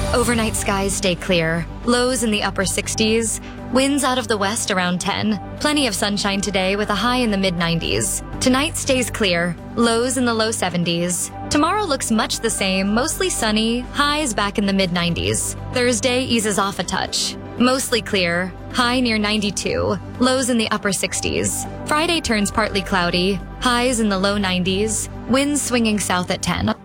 Overnight skies stay clear, lows in the upper 60s, winds out of the west around 10, plenty of sunshine today with a high in the mid-90s. Tonight stays clear, lows in the low 70s. Tomorrow looks much the same, mostly sunny, highs back in the mid-90s. Thursday eases off a touch. Mostly clear, high near 92, lows in the upper 60s. Friday turns partly cloudy, highs in the low 90s, winds swinging south at 10.